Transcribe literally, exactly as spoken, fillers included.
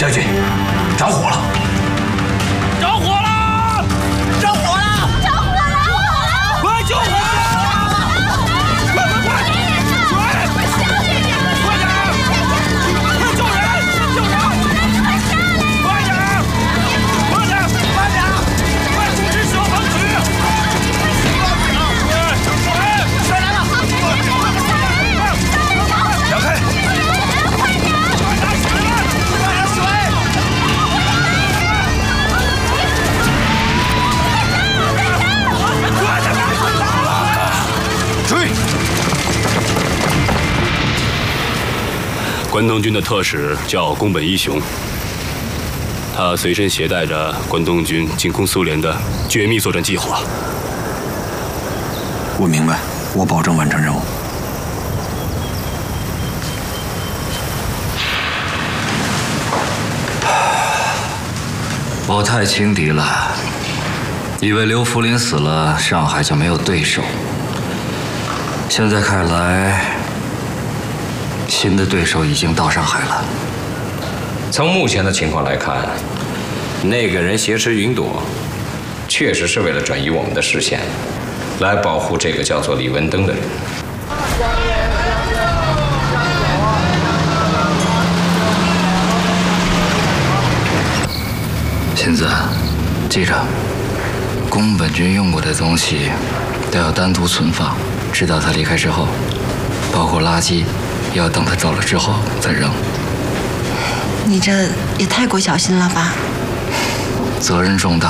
将军，着火了！ 着火了！着火了！ 着火了！ 快救火！快快快！水！快点！快救人！救人！快点！快点！快点！快组织消防局！水！水来了！让开！ 关东军的特使叫宫本一雄，他随身携带着关东军进攻苏联的绝密作战计划。 我明白，我保证完成任务。 我太轻敌了，以为刘福林死了，上海就没有对手。现在看来，新的对手已经到上海了。 从目前的情况来看，那个人挟持云朵，确实是为了转移我们的视线，来保护这个叫做李文登的人。 新子，记着，宫本军用过的东西都要单独存放，直到他离开之后，包括垃圾，也要等他走了之后再扔。 你这也太过小心了吧？ 责任重大，